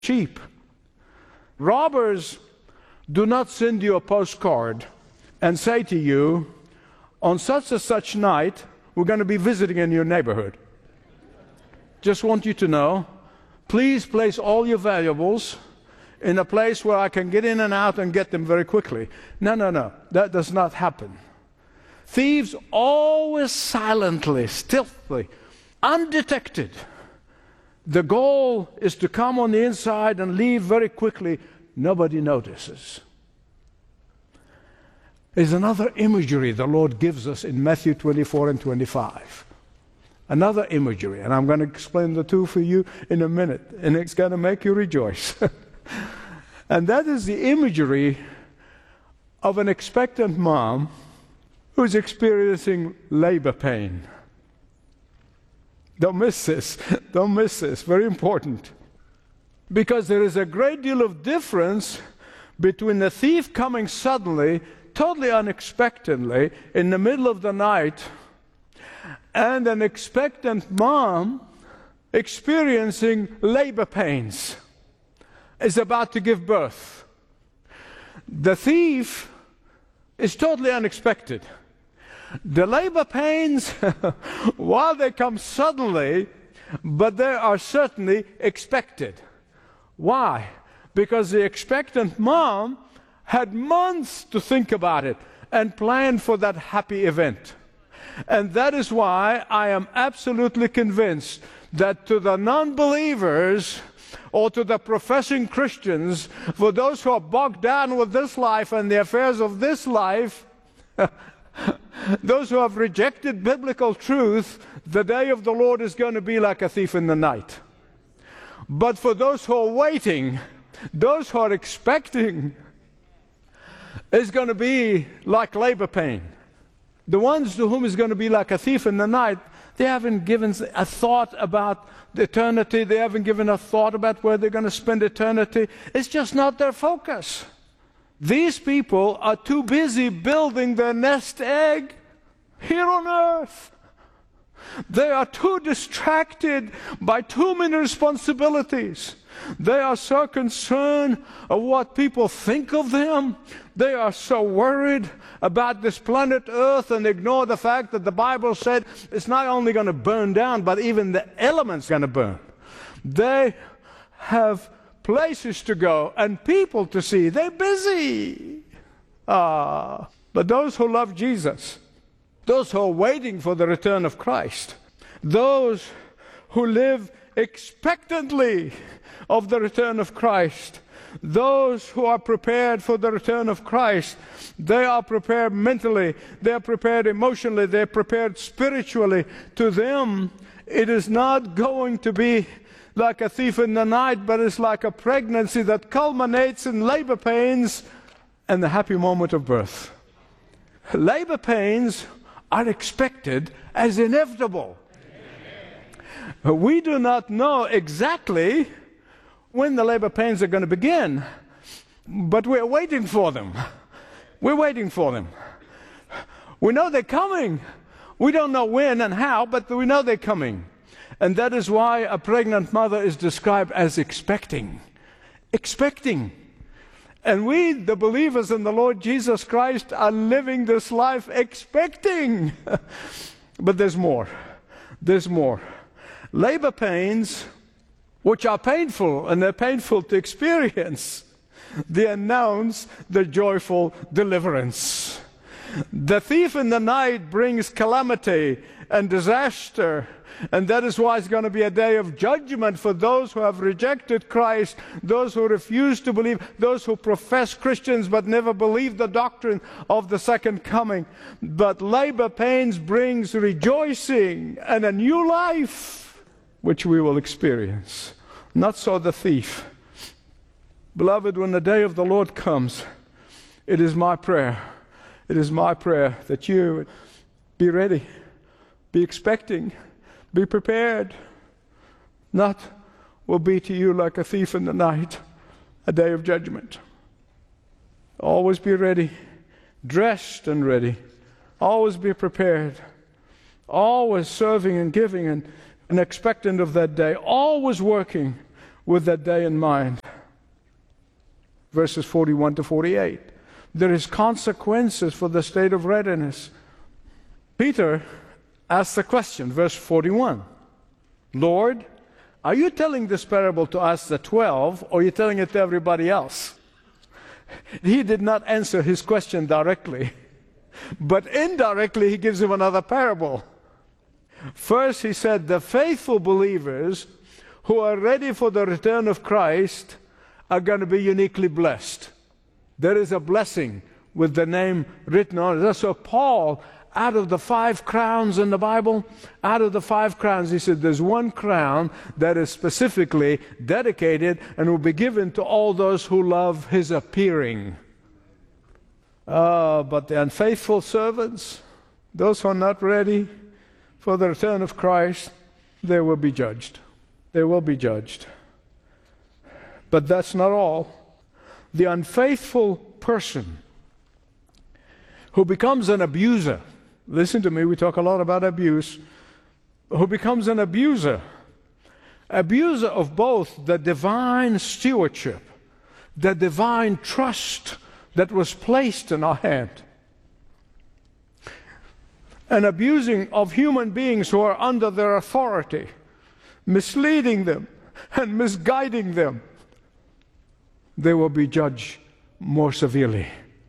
cheap. Robbers do not send you a postcard and say to you, on such and such night, we're going to be visiting in your neighborhood. Just want you to know, please place all your valuables in a place where I can get in and out and get them very quickly. No. That does not happen. Thieves always silently, stealthily, undetected. The goal is to come on the inside and leave very quickly. Nobody notices. There's another imagery the Lord gives us in Matthew 24 and 25. Another imagery, and I'm going to explain the two for you in a minute, and it's going to make you rejoice. And that is the imagery of an expectant mom who's experiencing labor pain. Don't miss this. Don't miss this. Very important. Because there is a great deal of difference between the thief coming suddenly, totally unexpectedly, in the middle of the night, and an expectant mom experiencing labor pains, is about to give birth. The thief is totally unexpected. The labor pains, while they come suddenly, but they are certainly expected. Why? Because the expectant mom had months to think about it and plan for that happy event. And that is why I am absolutely convinced that to the non-believers or to the professing Christians, for those who are bogged down with this life and the affairs of this life, those who have rejected biblical truth, the day of the Lord is going to be like a thief in the night. But for those who are waiting, those who are expecting, it's going to be like labor pain. The ones to whom it's going to be like a thief in the night, they haven't given a thought about the eternity. They haven't given a thought about where they're going to spend eternity. It's just not their focus. These people are too busy building their nest egg here on earth. They are too distracted by too many responsibilities. They are so concerned of what people think of them. They are so worried about this planet Earth and ignore the fact that the Bible said it's not only going to burn down, but even the elements are going to burn. They have places to go and people to see. They're busy. But those who love Jesus, those who are waiting for the return of Christ, those who live expectantly of the return of Christ, those who are prepared for the return of Christ, they are prepared mentally, they are prepared emotionally, they are prepared spiritually. To them, it is not going to be like a thief in the night, but it's like a pregnancy that culminates in labor pains and the happy moment of birth. Labor pains are expected as inevitable. We do not know exactly when the labor pains are going to begin, but we're waiting for them. We're waiting for them. We know they're coming. We don't know when and how, but we know they're coming. And that is why a pregnant mother is described as expecting. Expecting. And we, the believers in the Lord Jesus Christ, are living this life expecting. But there's more. There's more. Labor pains, which are painful, and they're painful to experience, they announce the joyful deliverance. The thief in the night brings calamity and disaster, and that is why it's going to be a day of judgment for those who have rejected Christ, those who refuse to believe, those who profess Christians but never believe the doctrine of the second coming. But labor pains brings rejoicing and a new life, which we will experience. Not so the thief. Beloved, when the day of the Lord comes, it is my prayer that you be ready, be expecting, be prepared. Not will be to you like a thief in the night, a day of judgment. Always be ready, dressed and ready. Always be prepared. Always serving and giving and expectant of that day. Always working with that day in mind. Verses 41 to 48. There is consequences for the state of readiness. Peter asks the question, verse 41. Lord, are you telling this parable to us, the 12, or are you telling it to everybody else? He did not answer his question directly, but indirectly he gives him another parable. First he said, the faithful believers who are ready for the return of Christ are going to be uniquely blessed. There is a blessing with the name written on it. So Paul, out of the 5 crowns in the Bible, out of the 5 crowns, he said there's one crown that is specifically dedicated and will be given to all those who love his appearing. But the unfaithful servants, those who are not ready for the return of Christ, they will be judged. They will be judged. But that's not all. The unfaithful person who becomes an abuser, listen to me, we talk a lot about abuse, who becomes an abuser of both the divine stewardship, the divine trust that was placed in our hand, and abusing of human beings who are under their authority, misleading them and misguiding them, they will be judged more severely.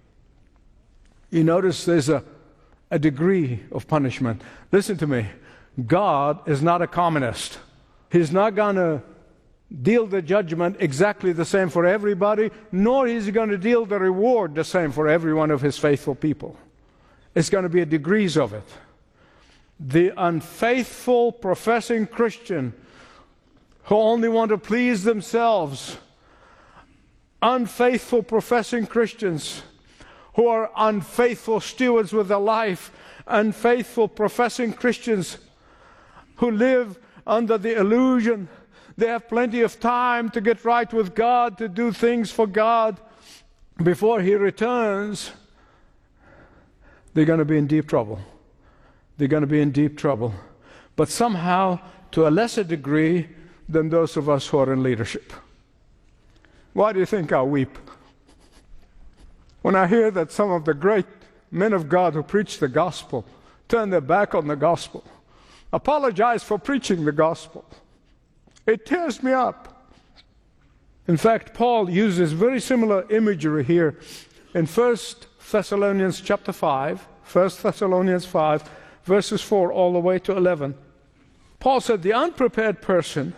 You notice there's a degree of punishment. Listen to me. God is not a communist. He's not going to deal the judgment exactly the same for everybody, nor is he going to deal the reward the same for every one of his faithful people. It's going to be degrees of it. The unfaithful professing Christian who only want to please themselves, unfaithful professing Christians who are unfaithful stewards with their life, unfaithful professing Christians who live under the illusion they have plenty of time to get right with God, to do things for God before He returns, they're going to be in deep trouble. They're going to be in deep trouble. But somehow, to a lesser degree than those of us who are in leadership. Why do you think I weep? When I hear that some of the great men of God who preach the gospel turn their back on the gospel, apologize for preaching the gospel, it tears me up. In fact, Paul uses very similar imagery here in 1 Thessalonians chapter 5, 1 Thessalonians 5, verses 4 all the way to 11. Paul said, the unprepared person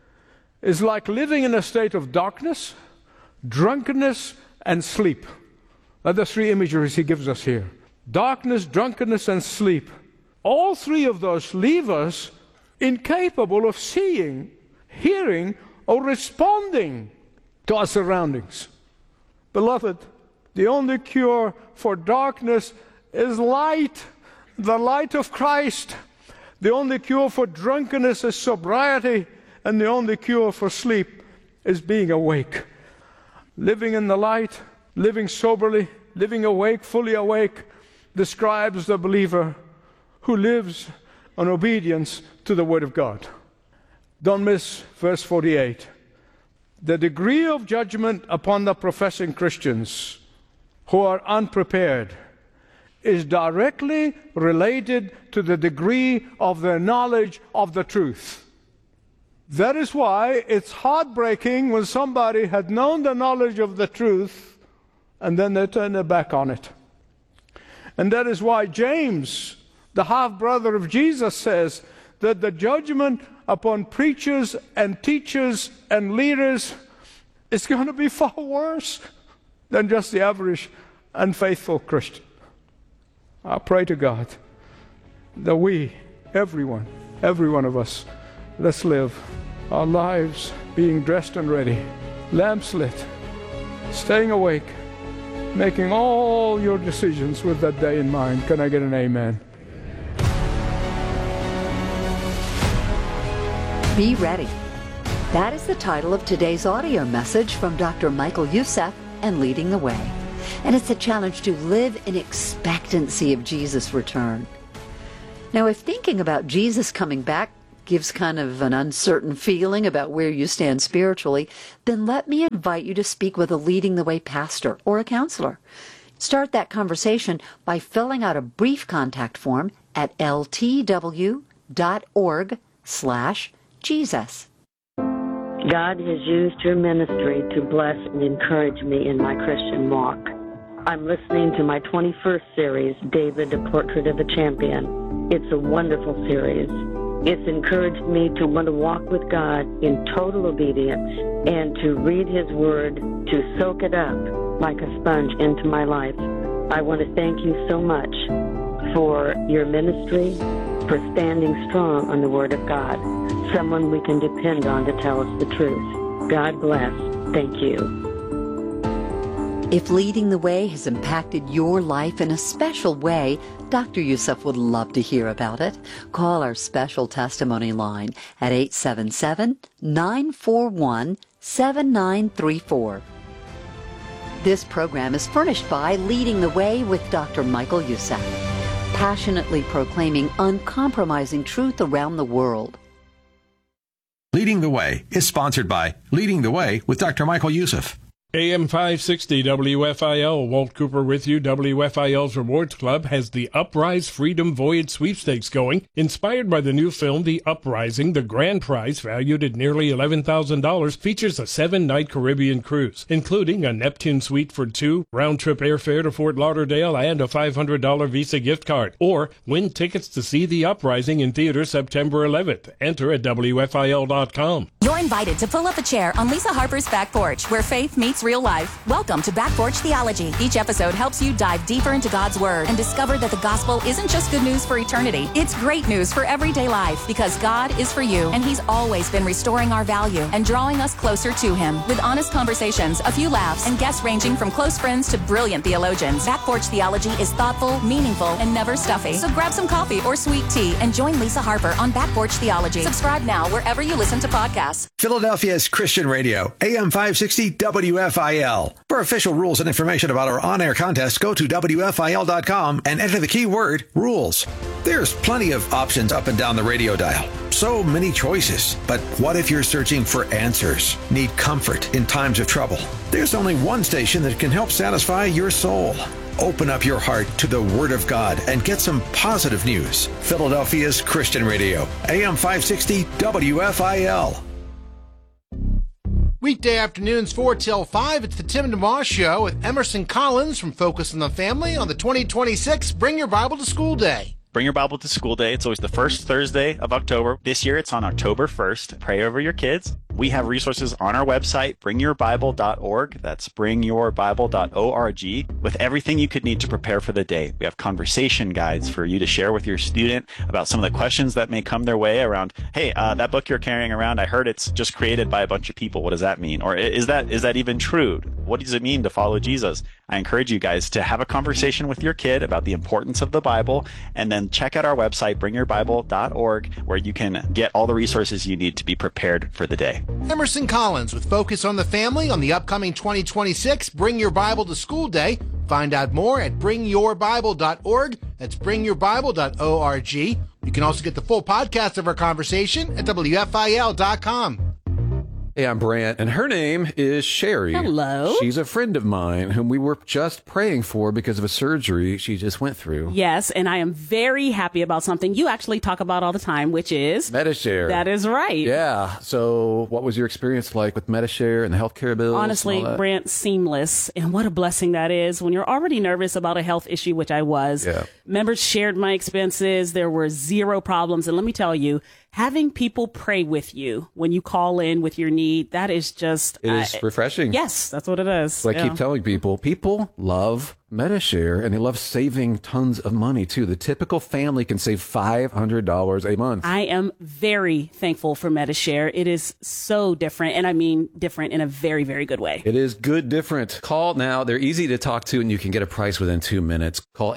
is like living in a state of darkness, drunkenness, and sleep. Are the 3 imageries he gives us here. Darkness, drunkenness, and sleep. All 3 of those leave us incapable of seeing, hearing, or responding to our surroundings. Beloved, the only cure for darkness is light, the light of Christ. The only cure for drunkenness is sobriety, and the only cure for sleep is being awake. Living in the light, living soberly, living awake, fully awake, describes the believer who lives in obedience to the Word of God. Don't miss verse 48. The degree of judgment upon the professing Christians who are unprepared is directly related to the degree of their knowledge of the truth. That is why it's heartbreaking when somebody had known the knowledge of the truth and then they turn their back on it. And that is why James, the half-brother of Jesus, says that the judgment upon preachers and teachers and leaders is going to be far worse than just the average unfaithful Christian. I pray to God that we, every one of us, let's live our lives being dressed and ready, lamps lit, staying awake, making all your decisions with that day in mind. Can I get an amen? Be ready. That is the title of today's audio message from Dr. Michael Youssef and Leading the Way. And it's a challenge to live in expectancy of Jesus' return. Now, if thinking about Jesus coming back gives kind of an uncertain feeling about where you stand spiritually, then let me invite you to speak with a Leading the Way pastor or a counselor. Start that conversation by filling out a brief contact form at ltw.org/Jesus. God has used your ministry to bless and encourage me in my Christian walk. I'm listening to my 21st series, David, A Portrait of a Champion. It's a wonderful series. It's encouraged me to want to walk with God in total obedience and to read His Word, to soak it up like a sponge into my life. I want to thank you so much for your ministry, for standing strong on the Word of God, someone we can depend on to tell us the truth. God bless. Thank you. If Leading the Way has impacted your life in a special way, Dr. Youssef would love to hear about it. Call our special testimony line at 877-941-7934. This program is furnished by Leading the Way with Dr. Michael Youssef, passionately proclaiming uncompromising truth around the world. Leading the Way is sponsored by Leading the Way with Dr. Michael Youssef. AM 560 WFIL, Walt Cooper with you. WFIL's Rewards Club has the Uprise Freedom Voyage sweepstakes going. Inspired by the new film, The Uprising, the grand prize, valued at nearly $11,000, features a 7-night Caribbean cruise, including a Neptune suite for 2, round-trip airfare to Fort Lauderdale, and a $500 Visa gift card. Or win tickets to see The Uprising in theaters September 11th. Enter at WFIL.com. You're invited to pull up a chair on Lisa Harper's Back Porch, where faith meets real life. Welcome to Back Porch Theology. Each episode helps you dive deeper into God's Word and discover that the gospel isn't just good news for eternity. It's great news for everyday life, because God is for you, and He's always been restoring our value and drawing us closer to Him. With honest conversations, a few laughs, and guests ranging from close friends to brilliant theologians, Back Porch Theology is thoughtful, meaningful, and never stuffy. So grab some coffee or sweet tea and join Lisa Harper on Back Porch Theology. Subscribe now wherever you listen to podcasts. Philadelphia's Christian Radio, AM 560 WFIL. For official rules and information about our on-air contest, go to WFIL.com and enter the keyword rules. There's plenty of options up and down the radio dial. So many choices. But what if you're searching for answers? Need comfort in times of trouble? There's only one station that can help satisfy your soul. Open up your heart to the Word of God and get some positive news. Philadelphia's Christian Radio, AM 560 WFIL. Weekday afternoons 4 till 5, it's the Tim DeMoss Show with Emerson Collins from Focus on the Family on the 2026 Bring Your Bible to School Day. Bring Your Bible to School Day. It's always the first Thursday of October. This year, it's on October 1st. Pray over your kids. We have resources on our website, bringyourbible.org. That's bringyourbible.org, with everything you could need to prepare for the day. We have conversation guides for you to share with your student about some of the questions that may come their way around, hey, that book you're carrying around, I heard it's just created by a bunch of people. What does that mean? Or is that even true? What does it mean to follow Jesus? I encourage you guys to have a conversation with your kid about the importance of the Bible, and then check out our website, bringyourbible.org, where you can get all the resources you need to be prepared for the day. Emerson Collins with Focus on the Family on the upcoming 2026 Bring Your Bible to School Day. Find out more at bringyourbible.org. That's bringyourbible.org. You can also get the full podcast of our conversation at WFIL.com. Hey, I'm Brant, and her name is Sherry. Hello. She's a friend of mine whom we were just praying for because of a surgery she just went through. Yes, and I am very happy about something you actually talk about all the time, which is Medi-Share. That is right. Yeah. So what was your experience like with Medi-Share and the healthcare bills? Honestly, Brant, seamless. And what a blessing that is when you're already nervous about a health issue, which I was. Yeah. Members shared my expenses. There were zero problems. And let me tell you, having people pray with you when you call in with your need, that is just... It is refreshing. Yes, that's what it is. So I keep telling people love Medi-Share, and they love saving tons of money, too. The typical family can save $500 a month. I am very thankful for Medi-Share. It is so different, and I mean different in a very, very good way. It is good different. Call now. They're easy to talk to, and you can get a price within 2 minutes. Call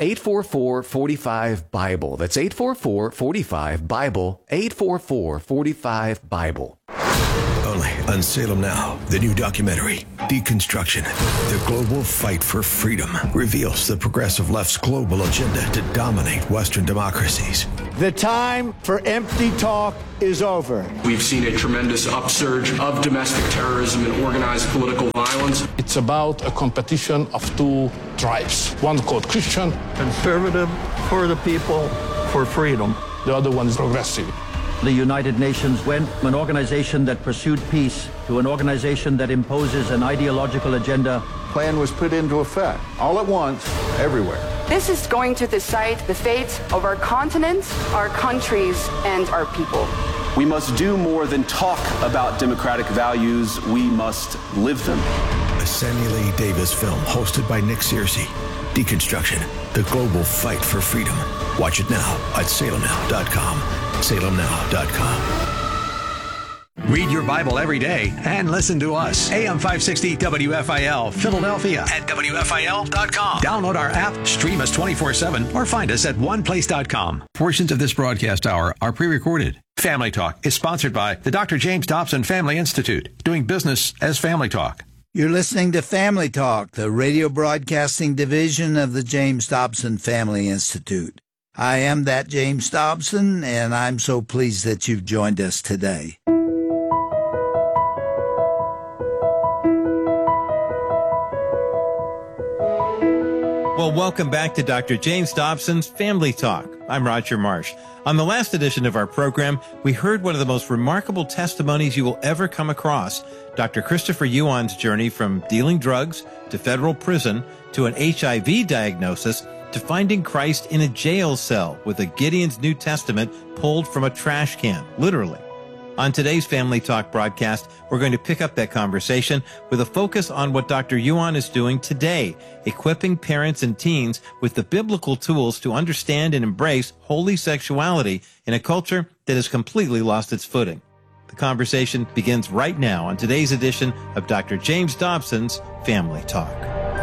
844-45-BIBLE. That's 844-45-BIBLE. 844-45-BIBLE. Only on Salem Now, the new documentary, Deconstruction, the global fight for freedom, reveals the progressive left's global agenda to dominate Western democracies. The time for empty talk is over. We've seen a tremendous upsurge of domestic terrorism and organized political violence. It's about a competition of two tribes. One called Christian. Conservative, for the people, for freedom. The other one is progressive. The United Nations went from an organization that pursued peace to an organization that imposes an ideological agenda. Plan was put into effect all at once, everywhere. This is going to decide the fate of our continent, our countries, and our people. We must do more than talk about democratic values. We must live them. A Samuel A. Davis film hosted by Nick Searcy. Deconstruction, the global fight for freedom. Watch it now at salemnow.com. salemnow.com. Read your Bible every day and listen to us. AM 560 WFIL, Philadelphia at WFIL.com. Download our app, stream us 24/7, or find us at oneplace.com. Portions of this broadcast hour are pre-recorded. Family Talk is sponsored by the Dr. James Dobson Family Institute, doing business as Family Talk. You're listening to Family Talk, the radio broadcasting division of the James Dobson Family Institute. I am that James Dobson, and I'm so pleased that you've joined us today. Well, welcome back to Dr. James Dobson's Family Talk. I'm Roger Marsh. On the last edition of our program, we heard one of the most remarkable testimonies you will ever come across. Dr. Christopher Yuan's journey from dealing drugs to federal prison to an HIV diagnosis to finding Christ in a jail cell with a Gideon's New Testament pulled from a trash can, literally. On today's Family Talk broadcast, we're going to pick up that conversation with a focus on what Dr. Yuan is doing today, equipping parents and teens with the biblical tools to understand and embrace holy sexuality in a culture that has completely lost its footing. The conversation begins right now on today's edition of Dr. James Dobson's Family Talk.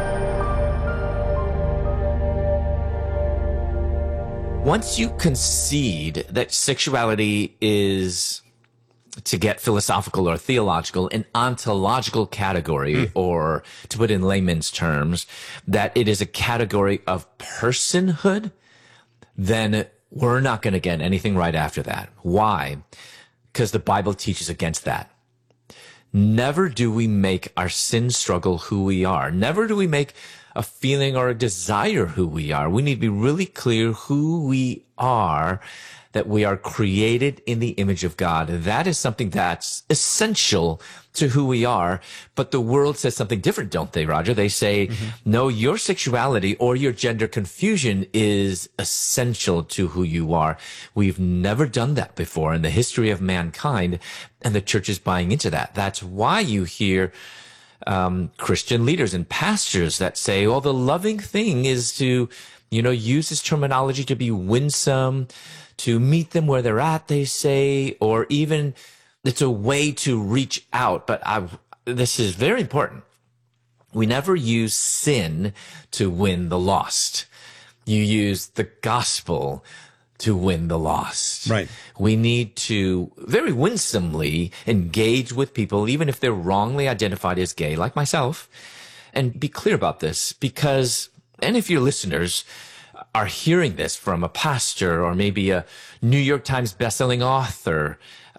Once you concede that sexuality is, to get philosophical or theological, an ontological category, or to put in layman's terms, that it is a category of personhood, then we're not going to get anything right after that. Why? Because the Bible teaches against that. Never do we make our sin struggle who we are. Never do we make a feeling or a desire who we are. We need to be really clear who we are, that we are created in the image of God. That is something that's essential to who we are. But the world says something different, don't they, Roger? They say, no, your sexuality or your gender confusion is essential to who you are. We've never done that before in the history of mankind, and the church is buying into that. That's why you hear Christian leaders and pastors that say, oh, the loving thing is to, use this terminology to be winsome, to meet them where they're at, they say, or even it's a way to reach out. But this is very important. We never use sin to win the lost. You use the gospel to win the lost. Right. We need to very winsomely engage with people, even if they're wrongly identified as gay, like myself, and be clear about this, because, and if your listeners are hearing this from a pastor or maybe a New York Times bestselling author,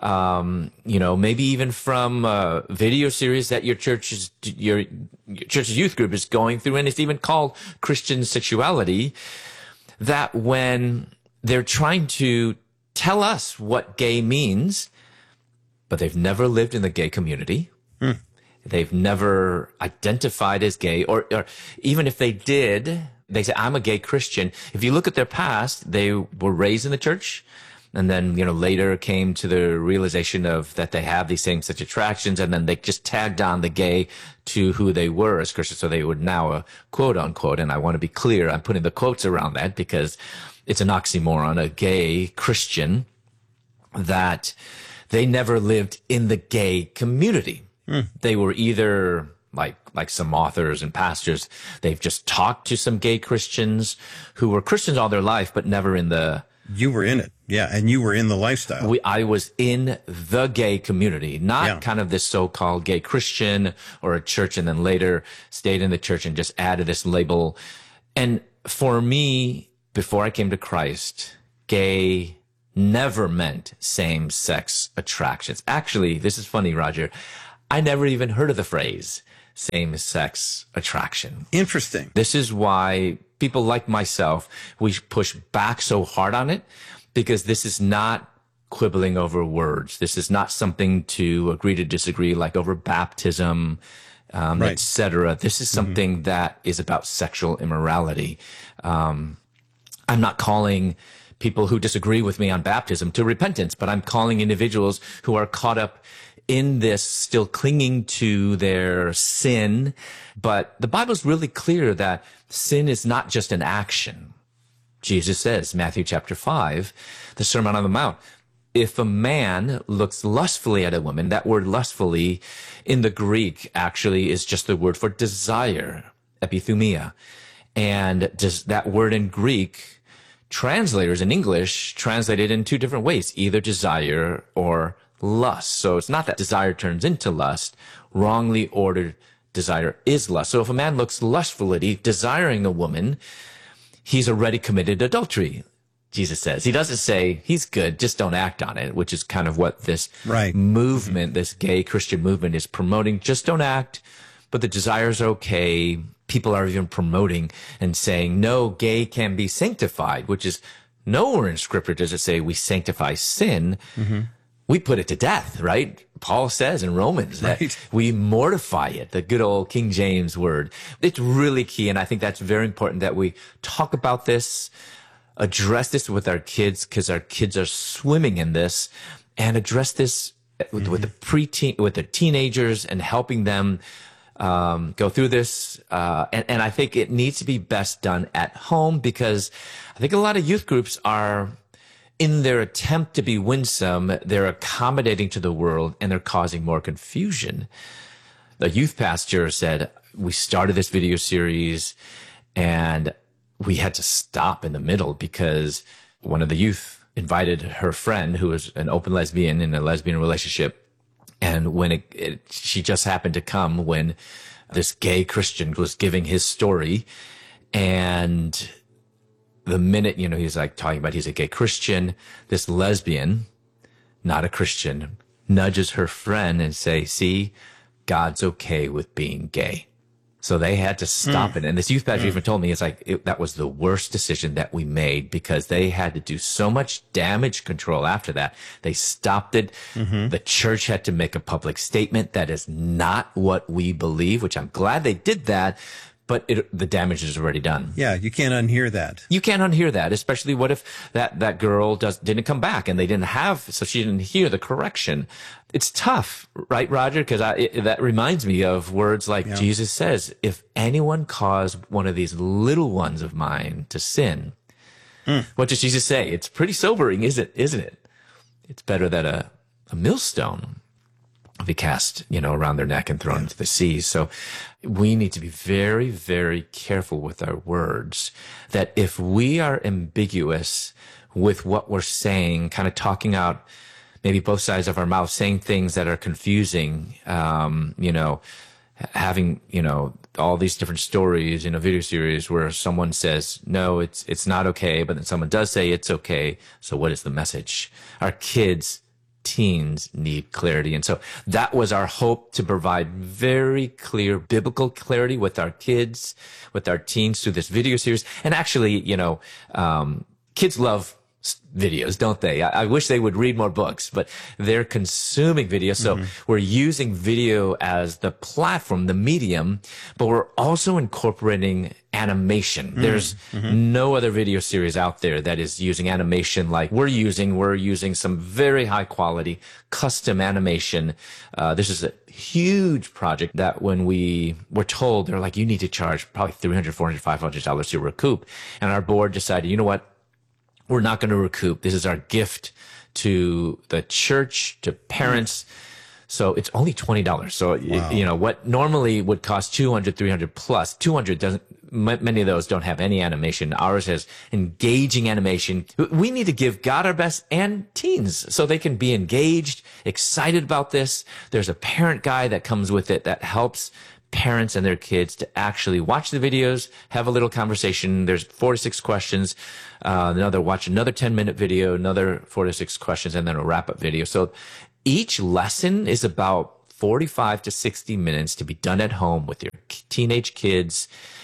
maybe even from a video series that your church's youth group is going through, and it's even called Christian Sexuality, that when they're trying to tell us what gay means, but they've never lived in the gay community. They've never identified as gay, or even if they did, they say, I'm a gay Christian. If you look at their past, they were raised in the church, and then, later came to the realization of that they have these same-sex attractions, and then they just tagged on the gay to who they were as Christians. So they would now, quote unquote, and I want to be clear, I'm putting the quotes around that because it's an oxymoron, a gay Christian, that they never lived in the gay community. They were either like some authors and pastors, they've just talked to some gay Christians who were Christians all their life, but never in the You were in it. Yeah. And you were in the lifestyle. I was in the gay community, not kind of this so-called gay Christian or a church, and then later stayed in the church and just added this label. And for me, before I came to Christ, gay never meant same-sex attractions. Actually, this is funny, Roger. I never even heard of the phrase same-sex attraction. Interesting. This is why people like myself, we push back so hard on it, because this is not quibbling over words. This is not something to agree to disagree, like over baptism, etc. This is something that is about sexual immorality. I'm not calling people who disagree with me on baptism to repentance, but I'm calling individuals who are caught up in this, still clinging to their sin. But the Bible's really clear that sin is not just an action. Jesus says, Matthew chapter 5, the Sermon on the Mount, if a man looks lustfully at a woman, that word lustfully in the Greek actually is just the word for desire, epithumia. And that word in Greek, translators in English translate it in two different ways, either desire or lust. So it's not that desire turns into lust. Wrongly ordered desire is lust. So if a man looks lustfully, desiring a woman, he's already committed adultery, Jesus says. He doesn't say he's good, just don't act on it, which is kind of what this movement, this gay Christian movement is promoting. Just don't act, but the desires are okay. People are even promoting and saying, no, gay can be sanctified, which is nowhere in Scripture does it say we sanctify sin. We put it to death, right? Paul says in Romans that we mortify it, the good old King James word. It's really key, and I think that's very important that we talk about this, address this with our kids, because our kids are swimming in this, and address this with the preteen, with the teenagers, and helping them go through this. And I think it needs to be best done at home, because I think a lot of youth groups are, in their attempt to be winsome, they're accommodating to the world, and they're causing more confusion. The youth pastor said, we started this video series and we had to stop in the middle because one of the youth invited her friend, who was an open lesbian in a lesbian relationship. And when she just happened to come when this gay Christian was giving his story, and the minute, he's like talking about he's a gay Christian, this lesbian, not a Christian, nudges her friend and say, see, God's okay with being gay. So they had to stop it. And this youth pastor even told me, that was the worst decision that we made, because they had to do so much damage control after that. They stopped it. The church had to make a public statement that is not what we believe, which I'm glad they did that. But the damage is already done. Yeah, you can't unhear that. You can't unhear that, especially what if that girl didn't come back and they didn't so she didn't hear the correction. It's tough, right, Roger? Because that reminds me of words like Jesus says, if anyone cause one of these little ones of mine to sin, what does Jesus say? It's pretty sobering, isn't it? It's better that a millstone be cast, around their neck and thrown into the sea. So we need to be very, very careful with our words, that if we are ambiguous with what we're saying, kind of talking out maybe both sides of our mouth, saying things that are confusing, having, all these different stories in a video series where someone says, no, it's not okay, but then someone does say it's okay. So what is the message? Our teens need clarity. And so that was our hope, to provide very clear biblical clarity with our kids, with our teens through this video series. And actually, kids love videos, don't they? I wish they would read more books, but they're consuming video. So we're using video as the platform, the medium, but we're also incorporating animation. There's no other video series out there that is using animation like we're using. We're using some very high quality custom animation. This is a huge project that when we were told, they're like, you need to charge probably $300, $400, $500 to recoup. And our board decided, you know what? We're not going to recoup. This is our gift to the church, to parents. So it's only $20. So, what normally would cost $200, $300 plus, $200 many of those don't have any animation. Ours has engaging animation. We need to give God our best and teens so they can be engaged, excited about this. There's a parent guide that comes with it that helps parents and their kids to actually watch the videos, have a little conversation. There's 4 to 6 questions. Watch another 10-minute video, another 4 to 6 questions, and then a wrap-up video. So each lesson is about 45 to 60 minutes to be done at home with your teenage kids.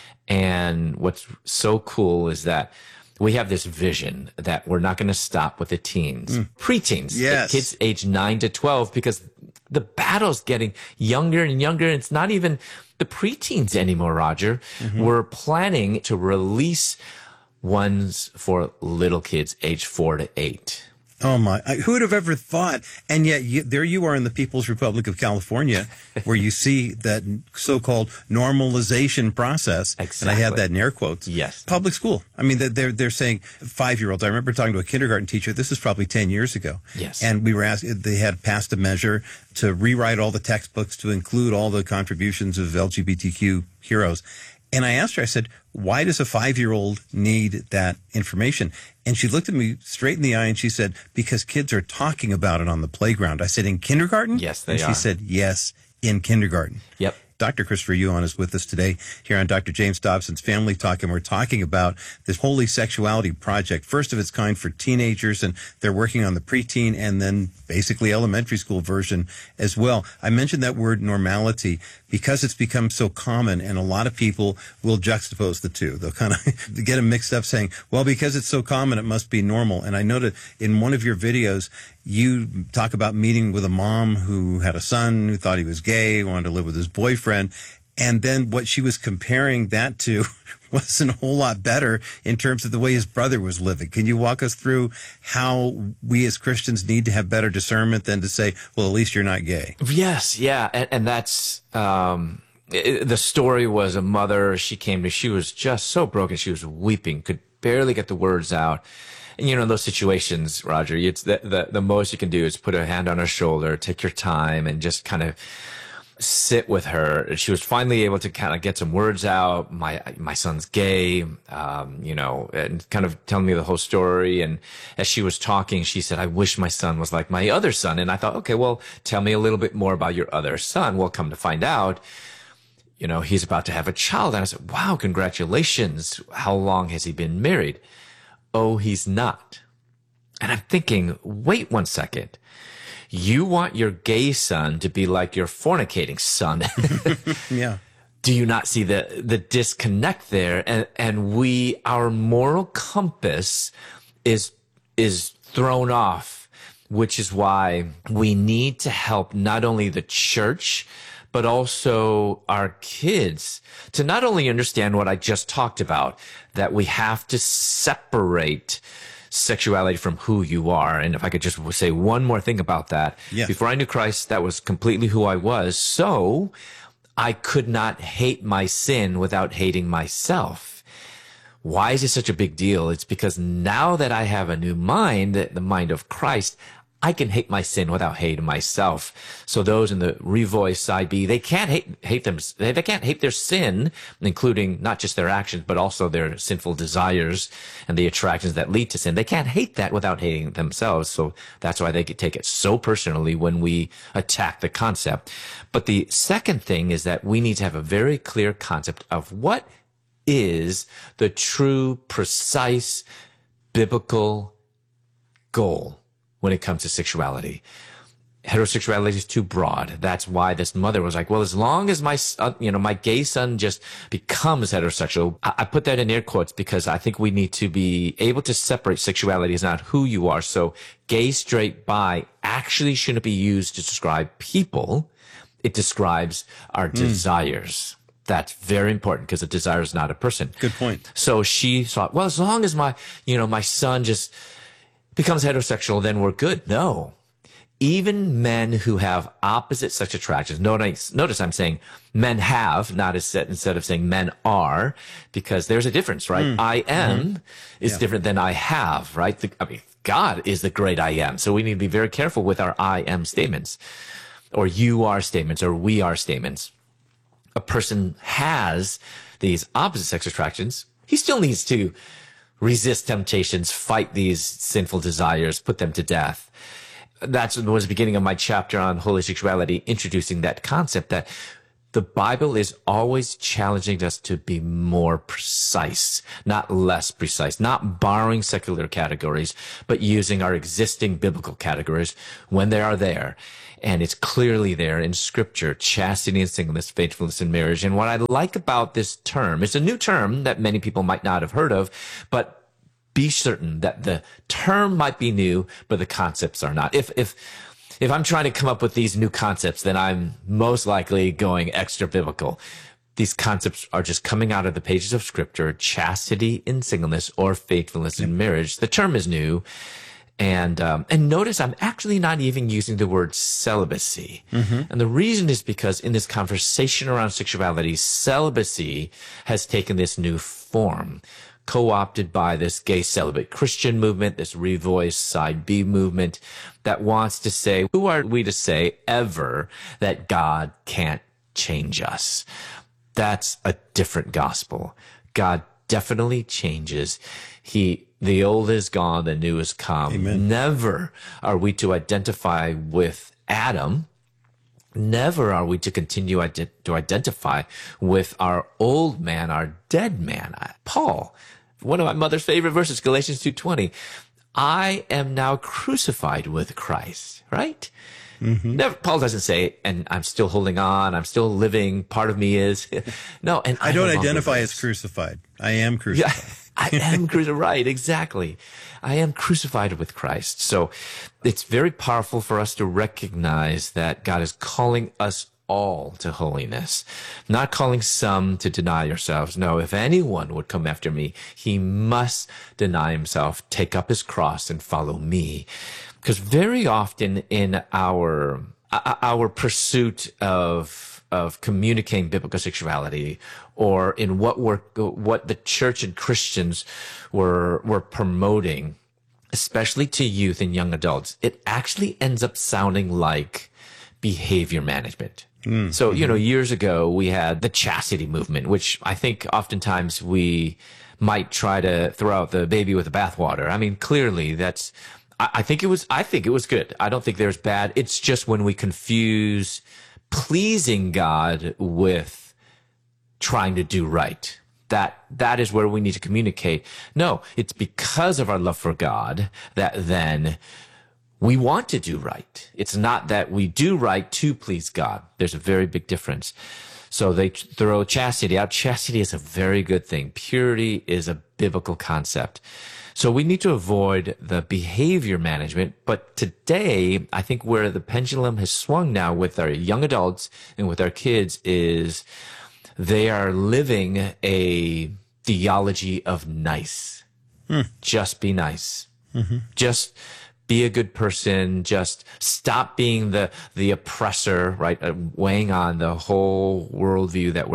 And what's so cool is that we have this vision that we're not going to stop with the teens, preteens, kids age 9 to 12, because the battle's getting younger and younger. It's not even the preteens anymore, Roger. We're planning to release ones for little kids age 4 to 8. Oh my, who would have ever thought? And yet there you are in the People's Republic of California where you see that so-called normalization process. Exactly. And I had that in air quotes. Yes. Public school. I mean, they're saying 5-year-olds. I remember talking to a kindergarten teacher. This is probably 10 years ago. Yes. And we were asked, they had passed a measure to rewrite all the textbooks to include all the contributions of LGBTQ heroes. And I asked her, I said, why does a 5-year-old need that information? And she looked at me straight in the eye and she said, because kids are talking about it on the playground. I said, in kindergarten? Yes, they are. And she said, yes, in kindergarten. Yep. Dr. Christopher Yuan is with us today here on Dr. James Dobson's Family Talk, and we're talking about this Holy Sexuality Project, first of its kind for teenagers, and they're working on the preteen and then basically elementary school version as well. I mentioned that word normality because it's become so common, and a lot of people will juxtapose the two. They'll kind of get them mixed up saying, well, because it's so common, it must be normal. And I noted in one of your videos, you talk about meeting with a mom who had a son who thought he was gay, wanted to live with his boyfriend. And then what she was comparing that to wasn't a whole lot better in terms of the way his brother was living. Can you walk us through how we as Christians need to have better discernment than to say, well, at least you're not gay? Yes. Yeah. And that's, the story was a mother. She was just so broken. She was weeping, could barely get the words out. And, in those situations, Roger, it's the most you can do is put a hand on her shoulder, take your time, and just kind of sit with her. She was finally able to kind of get some words out. My son's gay, and kind of telling me the whole story. And as she was talking, she said, I wish my son was like my other son. And I thought, okay, well, tell me a little bit more about your other son. Well, come to find out, he's about to have a child. And I said, wow, congratulations. How long has he been married? Oh, he's not. And I'm thinking, wait 1 second. You want your gay son to be like your fornicating son. Yeah. Do you not see the disconnect there? And our moral compass is thrown off, which is why we need to help not only the church, but also our kids to not only understand what I just talked about, that we have to separate sexuality from who you are. And if I could just say one more thing about that. Yeah. Before I knew Christ, that was completely who I was. So I could not hate my sin without hating myself. Why is it such a big deal? It's because now that I have a new mind, the mind of Christ, I can hate my sin without hating myself. So those in the Revoice side B, they can't hate them. They can't hate their sin, including not just their actions, but also their sinful desires and the attractions that lead to sin. They can't hate that without hating themselves. So that's why they could take it so personally when we attack the concept. But the second thing is that we need to have a very clear concept of what is the true, precise, biblical goal when it comes to sexuality. Heterosexuality is too broad. That's why this mother was like, well, as long as my gay son just becomes heterosexual, I put that in air quotes because I think we need to be able to separate sexuality as not who you are. So gay, straight, bi actually shouldn't be used to describe people. It describes our desires. That's very important because a desire is not a person. Good point. So she thought, well, as long as my son just becomes heterosexual, then we're good. No. Even men who have opposite sex attractions, notice I'm saying men have, instead of saying men are, because there's a difference, right? I am is different than I have, right? God is the great I am. So we need to be very careful with our I am statements, or you are statements, or we are statements. a person has these opposite sex attractions, he still needs to resist temptations, fight these sinful desires, put them to death. That was the beginning of my chapter on holy sexuality, introducing that concept that the Bible is always challenging us to be more precise, not less precise, not borrowing secular categories, but using our existing biblical categories when they are there. And it's clearly there in Scripture, chastity and singleness, faithfulness in marriage. And what I like about this term, it's a new term that many people might not have heard of, but be certain that the term might be new, but the concepts are not. If I'm trying to come up with these new concepts, then I'm most likely going extra biblical. These concepts are just coming out of the pages of Scripture, chastity in singleness or faithfulness in marriage. The term is new. And notice I'm actually not even using the word celibacy. And the reason is because in this conversation around sexuality, celibacy has taken this new form, co-opted by this gay celibate Christian movement, this Revoice Side B movement that wants to say, who are we to say ever that God can't change us? That's a different gospel. God definitely changes. The old is gone, the new is come. Amen. Never are we to identify with Adam. Never are we to continue to identify with our old man, our dead man. Paul, one of my mother's favorite verses, Galatians 2:20. I am now crucified with Christ, right? Never, Paul doesn't say, and I'm still holding on, I'm still living, part of me is. No, and I don't identify as crucified. I am crucified. Yeah, I am crucified, right, exactly. I am crucified with Christ. So it's very powerful for us to recognize that God is calling us all to holiness, not calling some to deny yourselves. No, if anyone would come after me, he must deny himself, take up his cross, and follow me. Because very often in our pursuit of communicating biblical sexuality, or in what the church and Christians were promoting, especially to youth and young adults, it actually ends up sounding like behavior management. So, years ago we had the chastity movement, which I think oftentimes we might try to throw out the baby with the bathwater. I mean, clearly I think it was good. I don't think there's bad. It's just when we confuse pleasing God with trying to do right. That is where we need to communicate. No, it's because of our love for God that then we want to do right. It's not that we do right to please God. There's a very big difference. So they throw chastity out. Chastity is a very good thing. Purity is a biblical concept. So we need to avoid the behavior management. But today, I think where the pendulum has swung now with our young adults and with our kids is they are living a theology of nice. Just be nice. Just be a good person. Just stop being the oppressor, right? Weighing on the whole worldview that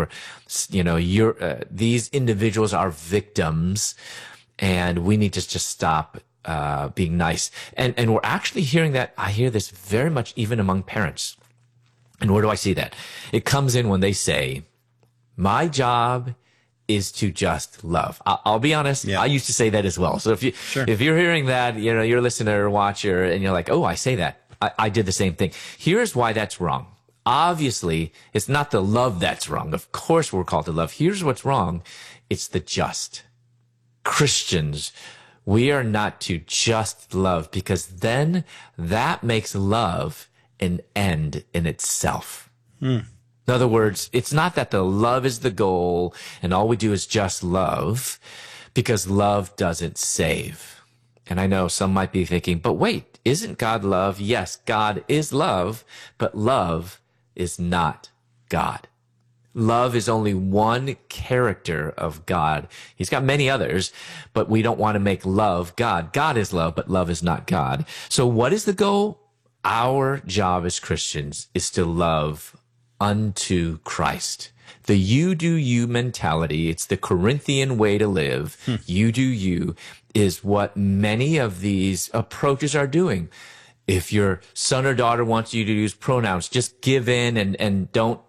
these individuals are victims. And we need to just stop being nice. And we're actually hearing that. I hear this very much even among parents. And where do I see that? It comes in when they say, my job is to just love. I'll be honest. Yeah. I used to say that as well. So if you're hearing that, you're a listener or watcher and you're like, oh, I say that. I did the same thing. Here's why that's wrong. Obviously, it's not the love that's wrong. Of course, we're called to love. Here's what's wrong. It's the just. Christians, we are not to just love, because then that makes love an end in itself. In other words, it's not that the love is the goal and all we do is just love, because love doesn't save. And I know some might be thinking, but wait, isn't God love? Yes, God is love, but love is not God. Love is only one character of God. He's got many others, but we don't want to make love God. God is love, but love is not God. So what is the goal? Our job as Christians is to love unto Christ. The you do you mentality, it's the Corinthian way to live. You do you is what many of these approaches are doing. If your son or daughter wants you to use pronouns, just give in and don't,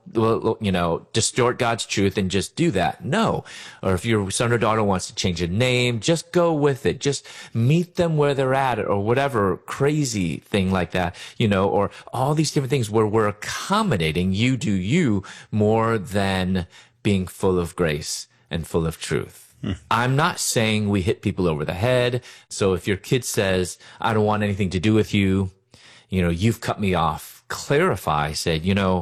distort God's truth and just do that. No. Or if your son or daughter wants to change a name, just go with it. Just meet them where they're at, or whatever crazy thing like that, or all these different things where we're accommodating you do you more than being full of grace and full of truth. I'm not saying we hit people over the head. So if your kid says, I don't want anything to do with you, you've cut me off, clarify, say,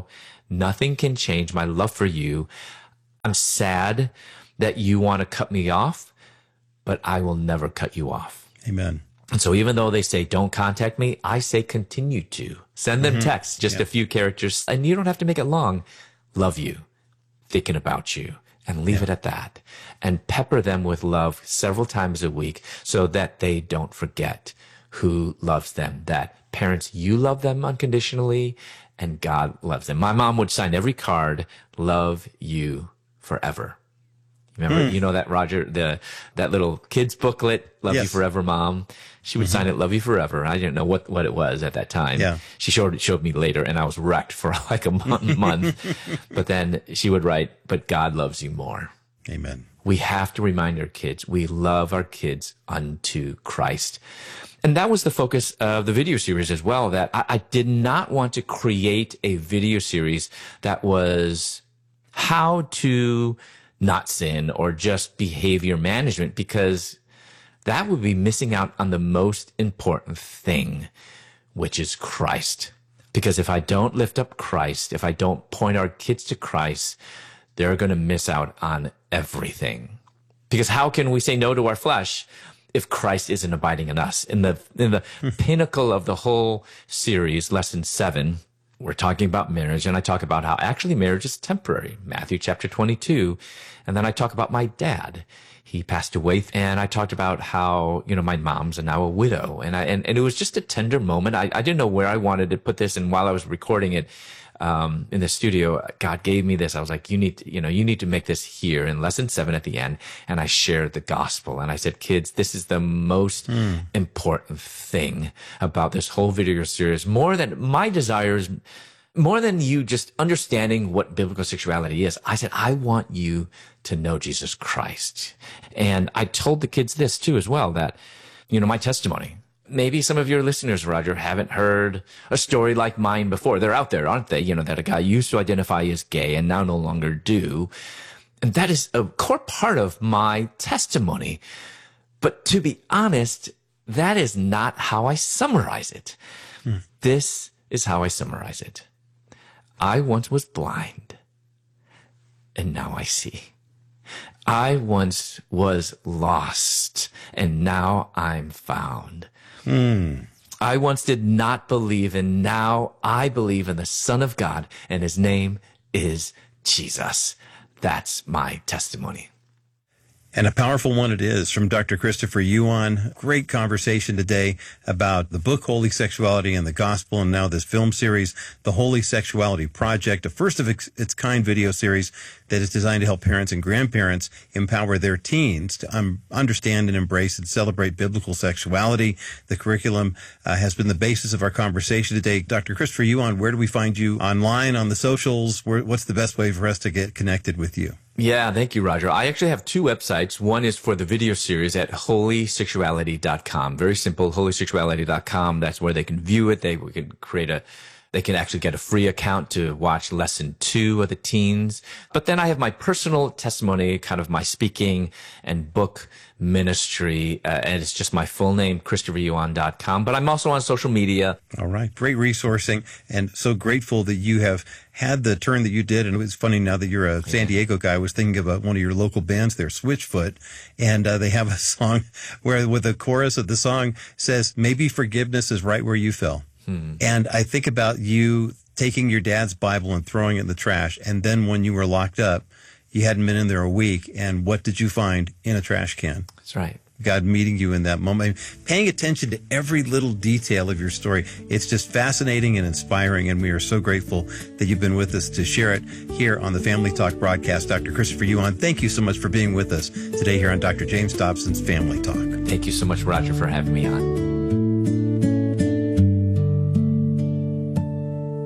nothing can change my love for you. I'm sad that you want to cut me off, but I will never cut you off. Amen. And so even though they say, don't contact me, I say continue to. Send them texts, just a few characters, and you don't have to make it long. Love you, thinking about you. And leave it at that. And pepper them with love several times a week so that they don't forget who loves them. That parents, you love them unconditionally and God loves them. My mom would sign every card, love you forever. Remember, that, Roger, that little kid's booklet, Love You Forever, Mom. She would sign it, Love You Forever. I didn't know what it was at that time. Yeah. She showed me later, and I was wrecked for like a month. But then she would write, but God loves you more. Amen. We have to remind our kids, we love our kids unto Christ. And that was the focus of the video series as well, that I did not want to create a video series that was how to not sin or just behavior management, because that would be missing out on the most important thing, which is Christ. Because if I don't lift up Christ, if I don't point our kids to Christ, they're going to miss out on everything. Because how can we say no to our flesh if Christ isn't abiding in us? In the pinnacle of the whole series, lesson 7, we're talking about marriage, and I talk about how actually marriage is temporary, Matthew chapter 22. And then I talk about my dad. He passed away, and I talked about how, my mom's now a widow. And it was just a tender moment. I didn't know where I wanted to put this. And while I was recording it, in the studio, God gave me this. I was like, you need to make this here in lesson 7 at the end. And I shared the gospel. And I said, kids, this is the most important thing about this whole video series. More than my desires, more than you just understanding what biblical sexuality is. I said, I want you to know Jesus Christ. And I told the kids this too as well, that, my testimony. Maybe some of your listeners, Roger, haven't heard a story like mine before. They're out there, aren't they? That a guy used to identify as gay and now no longer do. And that is a core part of my testimony. But to be honest, that is not how I summarize it. This is how I summarize it. I once was blind, and now I see. I once was lost, and now I'm found. I once did not believe, and now I believe in the Son of God, and his name is Jesus. That's my testimony. And a powerful one it is, from Dr. Christopher Yuan. Great conversation today about the book Holy Sexuality and the Gospel, and now this film series, The Holy Sexuality Project, a first of its kind video series that is designed to help parents and grandparents empower their teens to understand and embrace and celebrate biblical sexuality. The curriculum has been the basis of our conversation today. Dr. Christopher Yuan, where do we find you online, on the socials? What's the best way for us to get connected with you? Yeah, thank you, Roger. I actually have 2 websites. One is for the video series at holysexuality.com. Very simple, holysexuality.com. That's where they can view it. They can actually get a free account to watch lesson 2 of the teens. But then I have my personal testimony, kind of my speaking and book ministry, and it's just my full name, ChristopherYuan.com. But I'm also on social media. All right. Great resourcing, and so grateful that you have had the turn that you did. And it was funny, now that you're a San Diego guy, I was thinking about one of your local bands there, Switchfoot, and they have a song where with the chorus of the song says, maybe forgiveness is right where you fell. And I think about you taking your dad's Bible and throwing it in the trash. And then when you were locked up, you hadn't been in there a week. And what did you find in a trash can? That's right. God meeting you in that moment, paying attention to every little detail of your story. It's just fascinating and inspiring. And we are so grateful that you've been with us to share it here on the Family Talk broadcast. Dr. Christopher Yuan, thank you so much for being with us today here on Dr. James Dobson's Family Talk. Thank you so much, Roger, for having me on.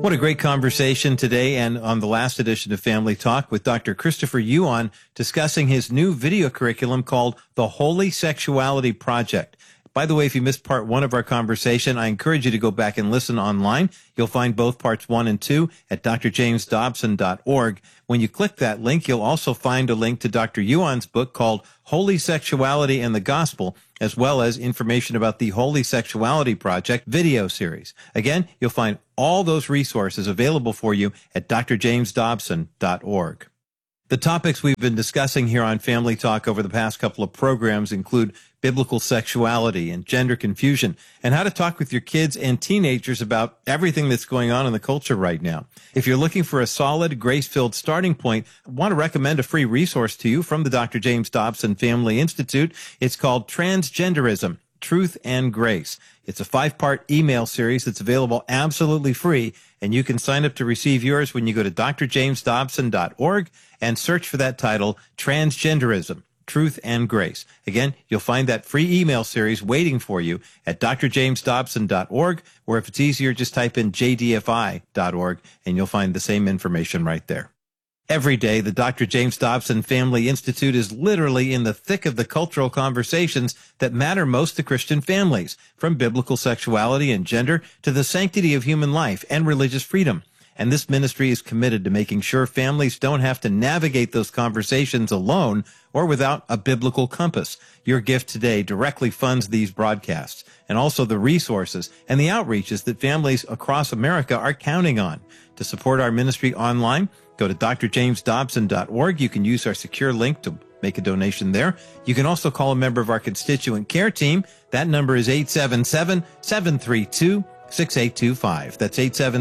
What a great conversation today and on the last edition of Family Talk with Dr. Christopher Yuan discussing his new video curriculum called The Holy Sexuality Project. By the way, if you missed part 1 of our conversation, I encourage you to go back and listen online. You'll find both parts 1 and 2 at drjamesdobson.org. When you click that link, you'll also find a link to Dr. Yuan's book called Holy Sexuality and the Gospel, as well as information about the Holy Sexuality Project video series. Again, you'll find all those resources available for you at drjamesdobson.org. The topics we've been discussing here on Family Talk over the past couple of programs include biblical sexuality and gender confusion, and how to talk with your kids and teenagers about everything that's going on in the culture right now. If you're looking for a solid, grace-filled starting point, I want to recommend a free resource to you from the Dr. James Dobson Family Institute. It's called Transgenderism, Truth and Grace. It's a 5-part email series that's available absolutely free, and you can sign up to receive yours when you go to drjamesdobson.org and search for that title, Transgenderism, Truth and Grace. Again, you'll find that free email series waiting for you at drjamesdobson.org, or if it's easier, just type in jdfi.org, and you'll find the same information right there. Every day, the Dr. James Dobson Family Institute is literally in the thick of the cultural conversations that matter most to Christian families, from biblical sexuality and gender to the sanctity of human life and religious freedom. And this ministry is committed to making sure families don't have to navigate those conversations alone or without a biblical compass. Your gift today directly funds these broadcasts and also the resources and the outreaches that families across America are counting on. To support our ministry online, go to drjamesdobson.org. You can use our secure link to make a donation there. You can also call a member of our constituent care team. That number is 877-732-6825. That's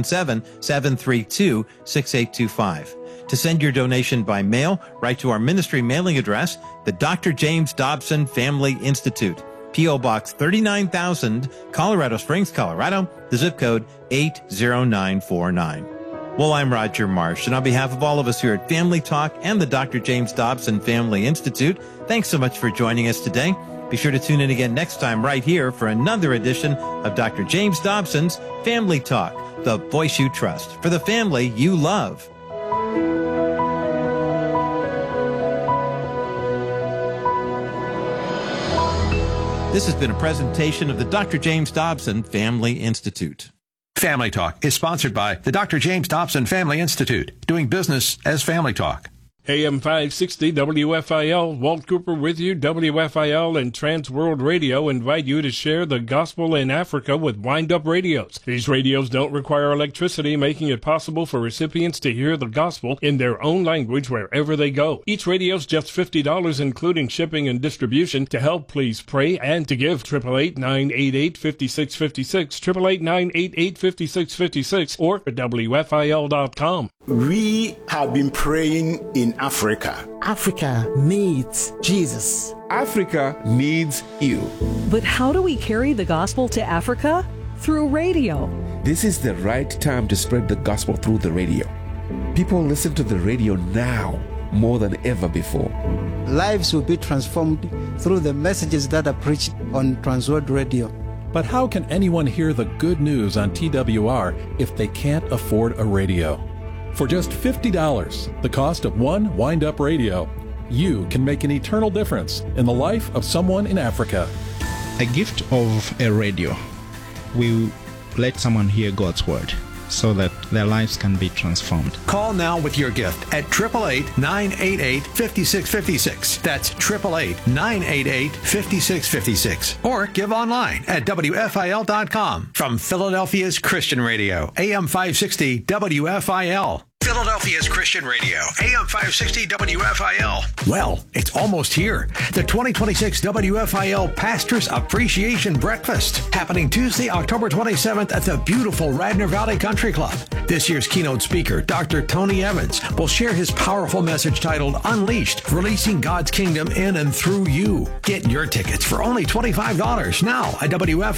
877-732-6825. To send your donation by mail, write to our ministry mailing address, the Dr. James Dobson Family Institute, P.O. Box 39,000, Colorado Springs, Colorado, the zip code 80949. Well, I'm Roger Marsh, and on behalf of all of us here at Family Talk and the Dr. James Dobson Family Institute, thanks so much for joining us today. Be sure to tune in again next time right here for another edition of Dr. James Dobson's Family Talk, the voice you trust, for the family you love. This has been a presentation of the Dr. James Dobson Family Institute. Family Talk is sponsored by the Dr. James Dobson Family Institute, doing business as Family Talk. AM 560 WFIL, Walt Cooper with you. WFIL and Trans World Radio invite you to share the gospel in Africa with wind-up radios. These radios don't require electricity, making it possible for recipients to hear the gospel in their own language wherever they go. Each radio's just $50, including shipping and distribution. To help, please pray and to give. 888-988-5656, 888-988-5656, or at WFIL.com. We have been praying in Africa. Africa needs Jesus. Africa needs you. But how do we carry the gospel to Africa? Through radio. This is the right time to spread the gospel through the radio. People listen to the radio now more than ever before. Lives will be transformed through the messages that are preached on Transworld Radio. But how can anyone hear the good news on TWR if they can't afford a radio? For just $50, the cost of one wind-up radio, you can make an eternal difference in the life of someone in Africa. A gift of a radio will let someone hear God's word so that their lives can be transformed. Call now with your gift at 888-988-5656. That's 888-988-5656. Or give online at WFIL.com. From Philadelphia's Christian Radio, AM 560 WFIL. Philadelphia's Christian Radio, AM 560 WFIL. Well, it's almost here. The 2026 WFIL Pastors Appreciation Breakfast, happening Tuesday, October 27th at the beautiful Radnor Valley Country Club. This year's keynote speaker, Dr. Tony Evans, will share his powerful message titled Unleashed, Releasing God's Kingdom in and Through You. Get your tickets for only $25 now at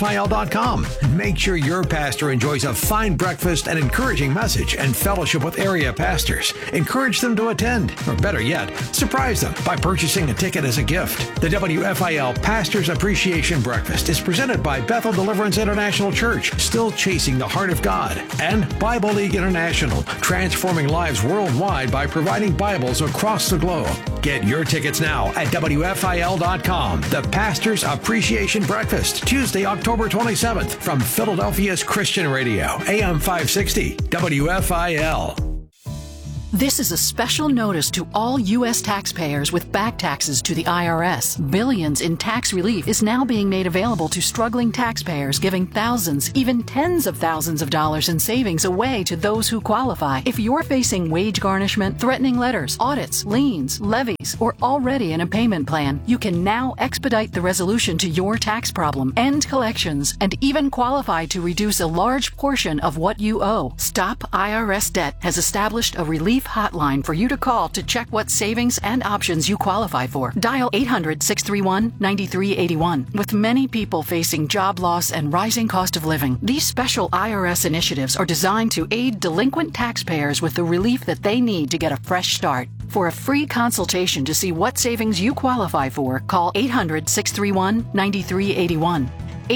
WFIL.com. Make sure your pastor enjoys a fine breakfast, an encouraging message, and fellowship with Eric area pastors. Encourage them to attend, or better yet, surprise them by purchasing a ticket as a gift. The WFIL Pastors Appreciation Breakfast is presented by Bethel Deliverance International Church, still chasing the heart of God, and Bible League International, transforming lives worldwide by providing Bibles across the globe. Get your tickets now at WFIL.com. The Pastors Appreciation Breakfast, Tuesday, October 27th, from Philadelphia's Christian Radio, AM 560, WFIL. This is a special notice to all U.S. taxpayers with back taxes to the IRS. Billions in tax relief is now being made available to struggling taxpayers, giving thousands, even tens of thousands of dollars in savings away to those who qualify. If you're facing wage garnishment, threatening letters, audits, liens, levies, or already in a payment plan, you can now expedite the resolution to your tax problem, end collections, and even qualify to reduce a large portion of what you owe. Stop IRS Debt has established a relief hotline for you to call to check what savings and options you qualify for. Dial 800-631-9381. With many people facing job loss and rising cost of living, these special IRS initiatives are designed to aid delinquent taxpayers with the relief that they need to get a fresh start. For a free consultation to see what savings you qualify for, call 800-631-9381.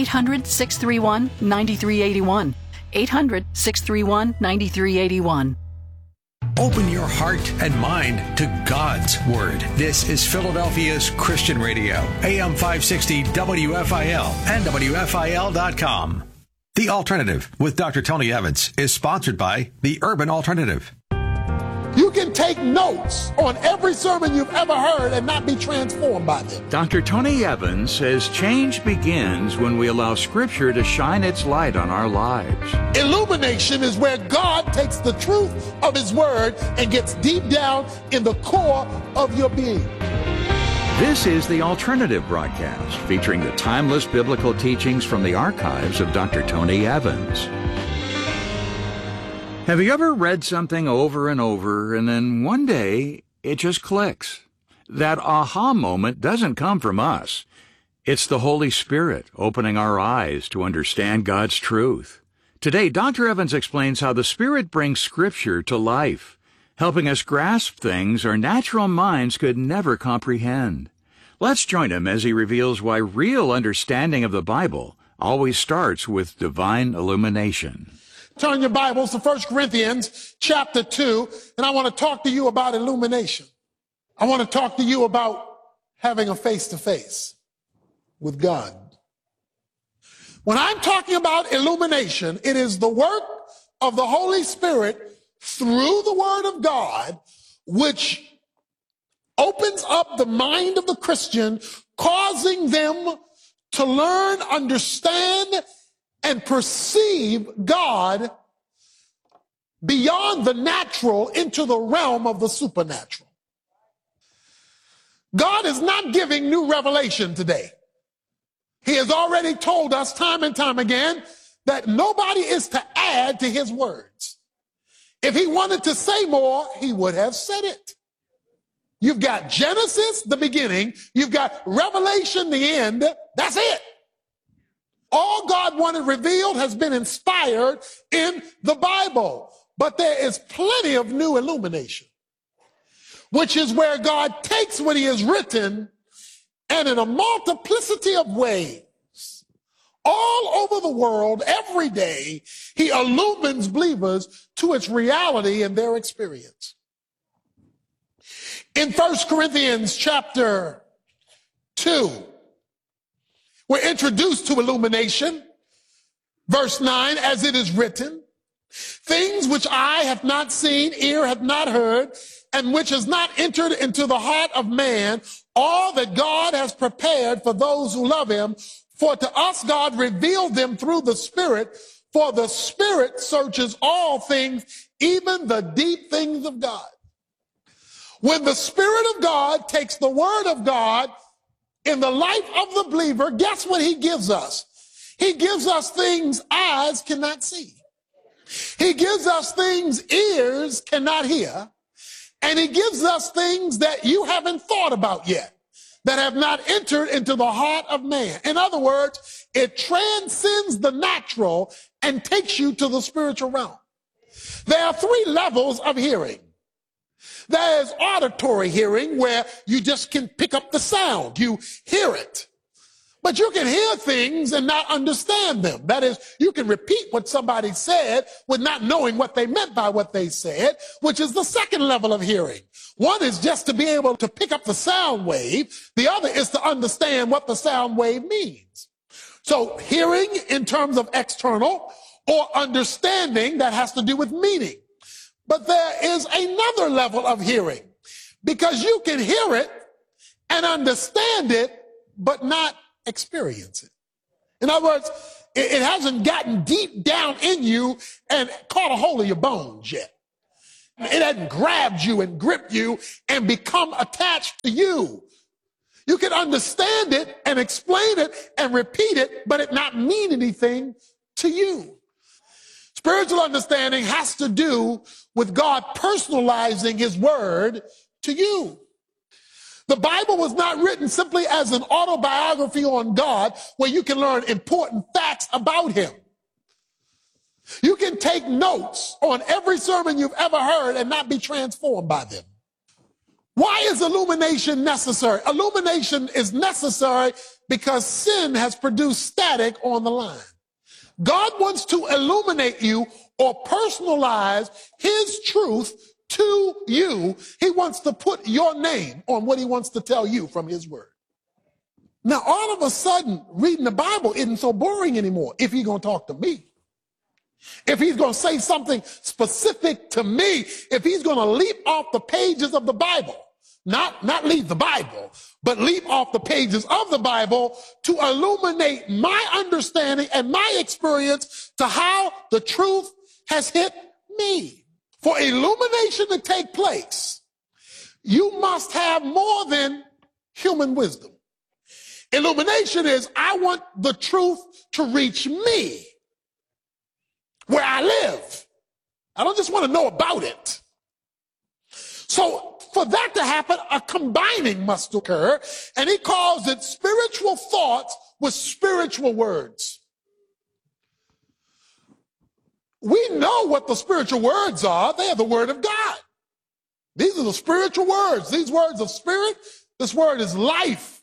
800-631-9381. 800-631-9381. Open your heart and mind to God's Word. This is Philadelphia's Christian Radio, AM 560 WFIL and WFIL.com. The Alternative with Dr. Tony Evans is sponsored by The Urban Alternative. You can take notes on every sermon you've ever heard and not be transformed by them. Dr. Tony Evans says change begins when we allow Scripture to shine its light on our lives. Illumination is where God takes the truth of His Word and gets deep down in the core of your being. This is The Alternative broadcast, featuring the timeless biblical teachings from the archives of Dr. Tony Evans. Have you ever read something over and over, and then one day it just clicks? That aha moment doesn't come from us. It's the Holy Spirit opening our eyes to understand God's truth. Today, Dr. Evans explains how the Spirit brings Scripture to life, helping us grasp things our natural minds could never comprehend. Let's join him as he reveals why real understanding of the Bible always starts with divine illumination. Turn your Bibles to 1 Corinthians chapter 2, and I want to talk to you about illumination. I want to talk to you about having a face-to-face with God. When I'm talking about illumination, it is the work of the Holy Spirit through the Word of God, which opens up the mind of the Christian, causing them to learn, understand, and perceive God beyond the natural into the realm of the supernatural. God is not giving new revelation today. He has already told us time and time again that nobody is to add to His words. If He wanted to say more, He would have said it. You've got Genesis, the beginning. You've got Revelation, the end. That's it. All God wanted revealed has been inspired in the Bible. But there is plenty of new illumination, which is where God takes what He has written and in a multiplicity of ways, all over the world, every day, He illumines believers to its reality and their experience. In 1 Corinthians chapter 2, we're introduced to illumination. Verse 9, as it is written, things which eye have not seen, ear have not heard, and which has not entered into the heart of man, all that God has prepared for those who love Him. For to us God revealed them through the Spirit, for the Spirit searches all things, even the deep things of God. When the Spirit of God takes the Word of God in the life of the believer, guess what He gives us? He gives us things eyes cannot see. He gives us things ears cannot hear. And He gives us things that you haven't thought about yet, that have not entered into the heart of man. In other words, it transcends the natural and takes you to the spiritual realm. There are three levels of hearing. There's auditory hearing, where you just can pick up the sound. You hear it. But you can hear things and not understand them. That is, you can repeat what somebody said with not knowing what they meant by what they said, which is the second level of hearing. One is just to be able to pick up the sound wave. The other is to understand what the sound wave means. So hearing in terms of external, or understanding that has to do with meaning. But there is another level of hearing, because you can hear it and understand it, but not experience it. In other words, it hasn't gotten deep down in you and caught a hold of your bones yet. It hasn't grabbed you and gripped you and become attached to you. You can understand it and explain it and repeat it, but it not mean anything to you. Spiritual understanding has to do with God personalizing his word to you. The Bible was not written simply as an autobiography on God where you can learn important facts about him. You can take notes on every sermon you've ever heard and not be transformed by them. Why is illumination necessary? Illumination is necessary because sin has produced static on the line. God wants to illuminate you or personalize his truth to you. He wants to put your name on what he wants to tell you from his word. Now, all of a sudden, reading the Bible isn't so boring anymore if he's going to talk to me. If he's going to say something specific to me, if he's going to leap off the pages of the Bible, not leave the Bible, but leap off the pages of the Bible to illuminate my understanding and my experience to how the truth has hit me. For illumination to take place, you must have more than human wisdom. Illumination is, I want the truth to reach me where I live. I don't just want to know about it. So for that to happen, a combining must occur, and he calls it spiritual thoughts with spiritual words. We know what the spiritual words are. They are the word of God. These are the spiritual words. These words of spirit, this word is life.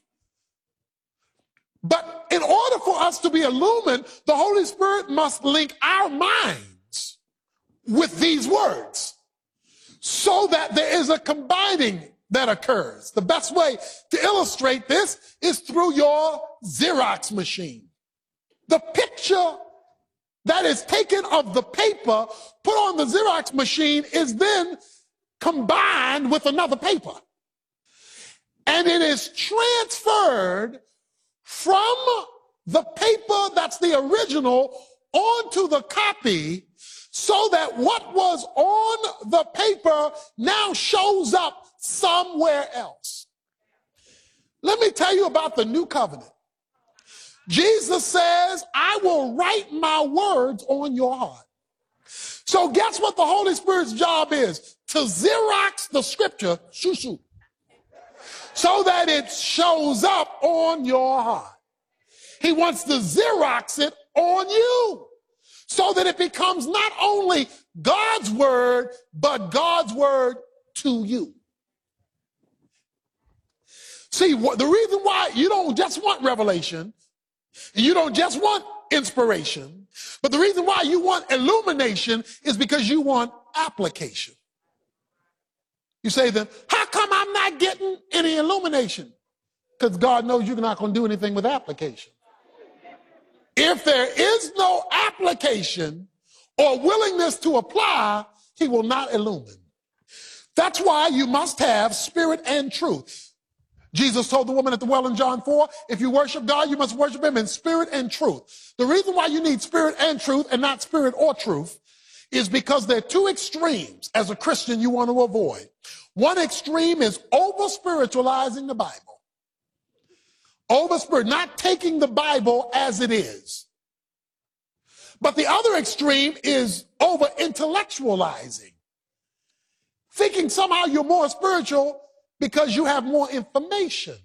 But in order for us to be illumined, the Holy Spirit must link our minds with these words so that there is a combining that occurs. The best way to illustrate this is through your Xerox machine. The picture that is taken of the paper put on the Xerox machine is then combined with another paper. And it is transferred from the paper that's the original onto the copy, so that what was on the paper now shows up somewhere else. Let me tell you about the new covenant. Jesus says, I will write my words on your heart. So guess what the Holy Spirit's job is? To Xerox the scripture, so that it shows up on your heart. He wants to Xerox it on you so that it becomes not only God's word, but God's word to you. See, the reason why you don't just want revelation, you don't just want inspiration, but the reason why you want illumination is because you want application. You say then, how come I'm not getting any illumination? Because God knows you're not going to do anything with application. If there is no application or willingness to apply, he will not illumine. That's why you must have spirit and truth. Jesus told the woman at the well in John 4, if you worship God, you must worship him in spirit and truth. The reason why you need spirit and truth and not spirit or truth is because there are two extremes as a Christian you want to avoid. One extreme is over-spiritualizing the Bible. Over-spirit, not taking the Bible as it is. But the other extreme is over-intellectualizing. Thinking somehow you're more spiritual because you have more information.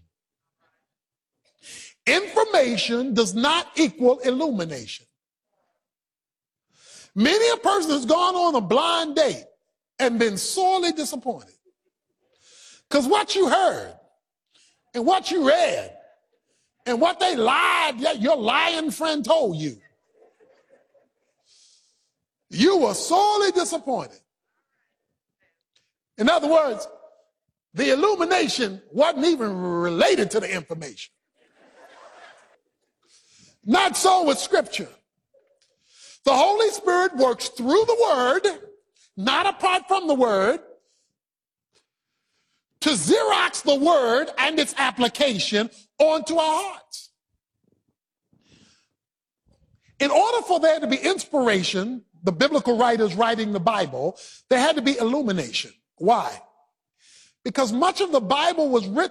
Information does not equal illumination. Many a person has gone on a blind date and been sorely disappointed. Because what you heard and what you read and what they lied, your lying friend told you, you were sorely disappointed. In other words, the illumination wasn't even related to the information. Not so with Scripture. The Holy Spirit works through the Word, not apart from the Word, to Xerox the Word and its application onto our hearts. In order for there to be inspiration, the biblical writers writing the Bible, there had to be illumination. Why? Because much of the Bible was written